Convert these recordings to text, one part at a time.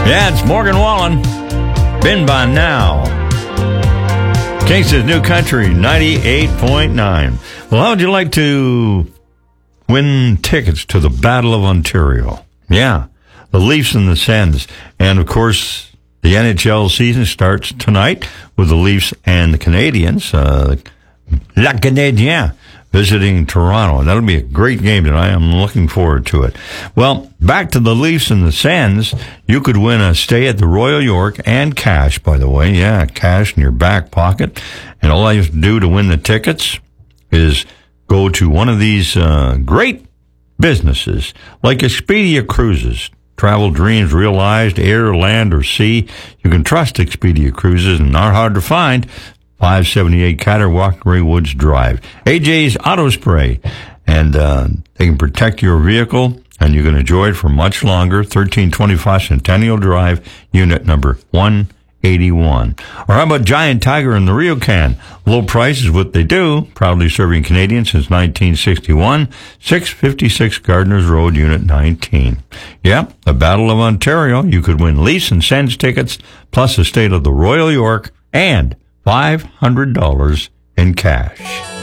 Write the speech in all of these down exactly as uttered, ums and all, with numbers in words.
Yeah, it's Morgan Wallen. Been by now. Kingston's New Country, ninety-eight point nine. Well, how would you like to win tickets to the Battle of Ontario? Yeah, the Leafs and the Sens. And, of course, the N H L season starts tonight with the Leafs and the Canadiens. Uh, La Canadien visiting Toronto. That'll be a great game tonight. I'm looking forward to it. Well, back to the Leafs and the Sens. You could win a stay at the Royal York and cash, by the way. Yeah, cash in your back pocket. And all you have to do to win the tickets is go to one of these uh, great businesses like Expedia Cruises. Travel dreams realized, air, land, or sea. You can trust Expedia Cruises, and not hard to find. five seventy-eight Cattaraugus Woods Drive. A J's Auto Spray. And uh, they can protect your vehicle, and you can enjoy it for much longer. thirteen twenty-five Centennial Drive, unit number one eighty-one. Or how about Giant Tiger in the Ryokan? Low price is what they do. Proudly serving Canadians since nineteen sixty-one. six fifty-six Gardner's Road, unit nineteen. Yep, the Battle of Ontario. You could win Leafs and Sens tickets, plus a stay of the Royal York, and five hundred dollars in cash.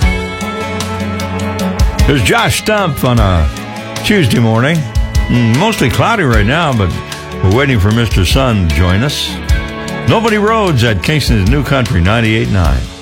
There's Josh Stump on a Tuesday morning. Mostly cloudy right now, but we're waiting for Mister Sun to join us. Nobody Roads at Kingston's New Country, ninety-eight point nine.